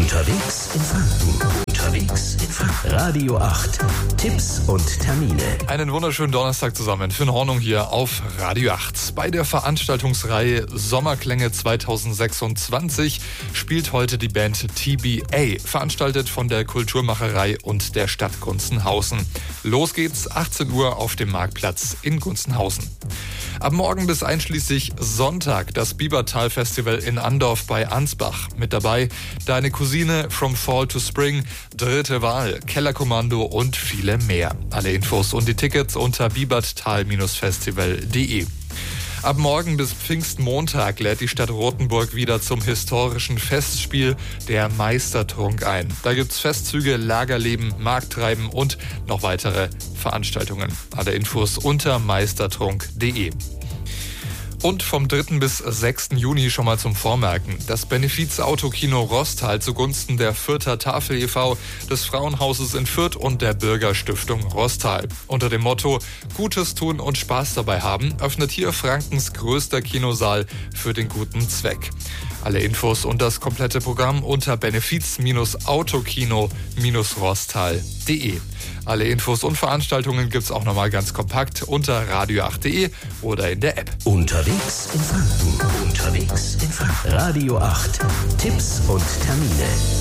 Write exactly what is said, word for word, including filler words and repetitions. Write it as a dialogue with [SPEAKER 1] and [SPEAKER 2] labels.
[SPEAKER 1] Unterwegs in Franken. Unterwegs in Franken. Radio acht. Tipps und Termine.
[SPEAKER 2] Einen wunderschönen Donnerstag zusammen. Finn Hornung hier auf Radio acht. Bei der Veranstaltungsreihe Sommerklänge zweitausendsechsundzwanzig spielt heute die Band T B A, veranstaltet von der Kulturmacherei und der Stadt Gunzenhausen. Los geht's, achtzehn Uhr auf dem Marktplatz in Gunzenhausen. Ab morgen bis einschließlich Sonntag das Biebertal-Festival in Andorf bei Ansbach. Mit dabei Deine Cousine, From Fall to Spring, Dritte Wahl, Kellerkommando und viele mehr. Alle Infos und die Tickets unter biebertal Festival punkt de. Ab morgen bis Pfingstmontag lädt die Stadt Rothenburg wieder zum historischen Festspiel der Meistertrunk ein. Da gibt's Festzüge, Lagerleben, Markttreiben und noch weitere Veranstaltungen. Alle Infos unter meistertrunk punkt de. Und vom dritten bis sechsten Juni schon mal zum Vormerken. Das Benefiz-Autokino Rostal zugunsten der Fürther Tafel e V, des Frauenhauses in Fürth und der Bürgerstiftung Rostal. Unter dem Motto Gutes tun und Spaß dabei haben, öffnet hier Frankens größter Kinosaal für den guten Zweck. Alle Infos und das komplette Programm unter benefiz autokino rostal punkt de. Alle Infos und Veranstaltungen gibt's auch nochmal ganz kompakt unter radio acht punkt de oder in der App.
[SPEAKER 1] Unterwegs in Franken. Unterwegs in Franken. Radio acht. Tipps und Termine.